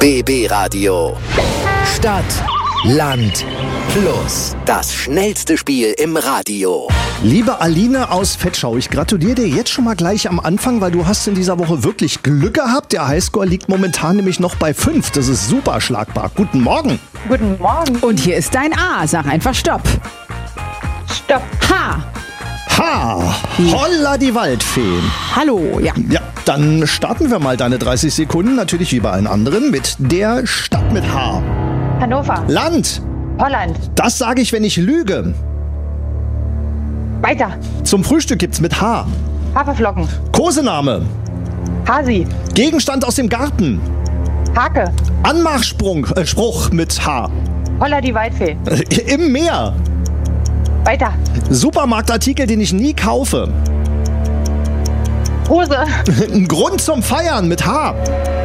BB Radio. Stadt, Land, Plus. Das schnellste Spiel im Radio. Liebe Aline aus Vetschau, ich gratuliere dir jetzt schon mal gleich am Anfang, weil du hast in dieser Woche wirklich Glück gehabt. Der Highscore liegt momentan nämlich noch bei 5. Das ist super schlagbar. Guten Morgen. Guten Morgen. Und hier ist dein A. Sag einfach Stopp. Stopp. H. H. Holla die Waldfeen. Hallo, ja. Ja, dann starten wir mal deine 30 Sekunden, natürlich wie bei allen anderen, mit der Stadt mit H. Hannover. Land. Holland. Das sage ich, wenn ich lüge. Weiter. Zum Frühstück gibt's mit H. Haferflocken. Kosename. Hasi. Gegenstand aus dem Garten. Hake. Spruch mit H. Holla die Waldfee. Im Meer. Weiter. Supermarktartikel, den ich nie kaufe. Hose. Ein Grund zum Feiern mit H.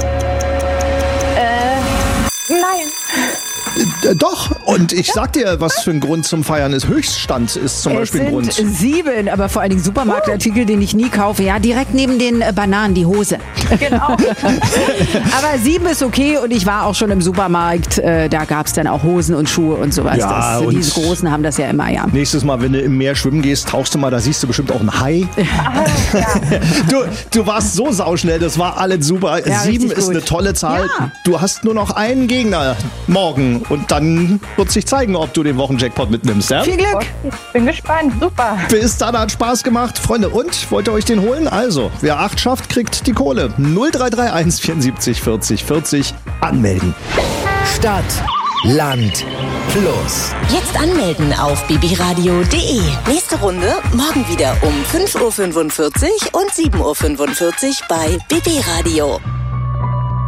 Nein. Doch, und ich sag dir, was für ein Grund zum Feiern ist. Höchststand ist zum Es Beispiel ein sind Grund. 7, aber vor allen Dingen Supermarktartikel, den ich nie kaufe. Ja, direkt neben den Bananen, die Hose. Genau. Aber 7 ist okay und ich war auch schon im Supermarkt. Da gab es dann auch Hosen und Schuhe und sowas. Ja, und diese Großen haben das ja immer, ja. Nächstes Mal, wenn du im Meer schwimmen gehst, tauchst du mal, da siehst du bestimmt auch einen Hai. Du warst so sauschnell, das war alles super. Ja, 7 richtig ist gut. eine tolle Zahl. Ja. Du hast nur noch einen Gegner morgen und dann wird sich zeigen, ob du den Wochenjackpot mitnimmst. Ja? Viel Glück. Ich bin gespannt. Super. Bis dann, hat Spaß gemacht. Freunde, und wollt ihr euch den holen? Also, wer 8 schafft, kriegt die Kohle. 0331 74 40 40 anmelden. Stadt, Land, Plus. Jetzt anmelden auf bbradio.de. Nächste Runde morgen wieder um 5.45 Uhr und 7.45 Uhr bei BB Radio.